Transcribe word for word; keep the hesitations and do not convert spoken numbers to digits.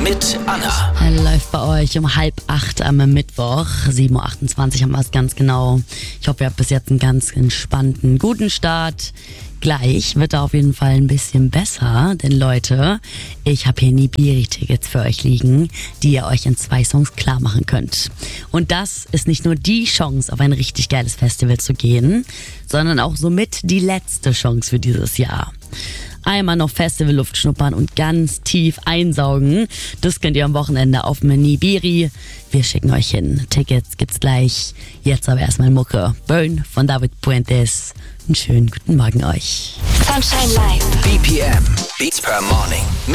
mit Anna. Läuft bei euch um halb acht am Mittwoch, sieben Uhr achtundzwanzig haben wir es ganz genau. Ich hoffe, ihr habt bis jetzt einen ganz entspannten, guten Start. Gleich wird er auf jeden Fall ein bisschen besser, denn Leute, ich habe hier Nibiri-Tickets für euch liegen, die ihr euch in zwei Songs klar machen könnt. Und das ist nicht nur die Chance, auf ein richtig geiles Festival zu gehen, sondern auch somit die letzte Chance für dieses Jahr. Einmal noch Festivalluft schnuppern und ganz tief einsaugen. Das könnt ihr am Wochenende auf dem Nibiri. Wir schicken euch hin. Tickets gibt's gleich. Jetzt aber erstmal Mucke. Burn von David Puentes. Einen schönen guten Morgen euch. Sunshine Live. B P M. Beats per Morning.